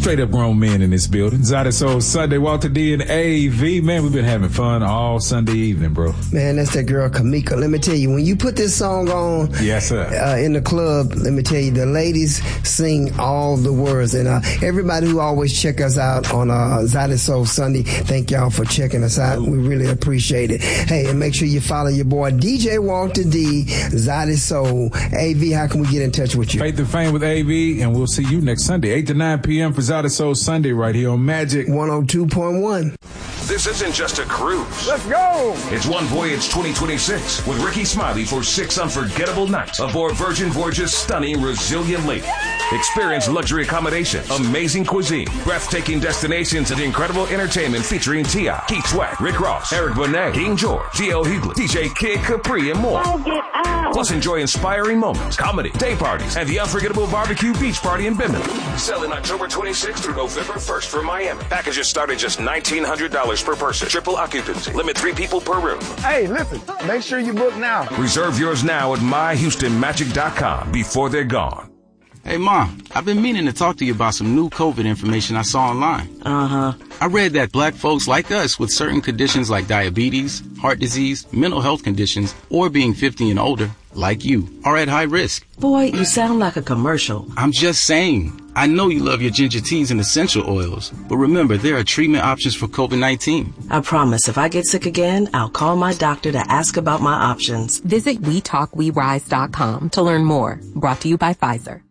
Straight up grown men in this building. Zada Soul Sunday, Walter D and AV. Man, we've been having fun all Sunday evening, bro. Man, that's that girl Kamika. Let me tell you, when you put this song on yes, sir. In the club, let me tell you, the ladies sing all the words. And everybody who always check us out on Zada Soul Sunday, thank y'all for checking us out. We really appreciate it. Hey, and make sure you follow your boy DJ Walter D, Zada Soul. AV, how can we get in touch with you? Faith and Fame with AV, and we'll see you next Sunday, 8 to 9 p.m. for Zada Soul Sunday right here on Magic 102.1. This isn't just a cruise. Let's go! It's One Voyage 2026 with Ricky Smiley for 6 unforgettable nights aboard Virgin Voyage's stunning Resilient Lady. Experience luxury accommodation, amazing cuisine, breathtaking destinations, and incredible entertainment featuring T.I., Keith Sweat, Rick Ross, Eric Bonet, King George, D.L. Hughley, DJ Kid Capri, and more. Plus, enjoy inspiring moments, comedy, day parties, and the unforgettable barbecue beach party in Bimini. Selling October 26th through November 1st for Miami. Packages start at just $1,900 per person. Triple occupancy. Limit 3 people per room. Hey, listen, make sure you book now. Reserve yours now at myhoustonmagic.com before they're gone. Hey, Mom, I've been meaning to talk to you about some new COVID information I saw online. Uh-huh. I read that black folks like us with certain conditions like diabetes, heart disease, mental health conditions, or being 50 and older, like you, are at high risk. Boy, you sound like a commercial. I'm just saying. I know you love your ginger teas and essential oils, but remember, there are treatment options for COVID-19. I promise if I get sick again, I'll call my doctor to ask about my options. Visit WeTalkWeRise.com to learn more. Brought to you by Pfizer.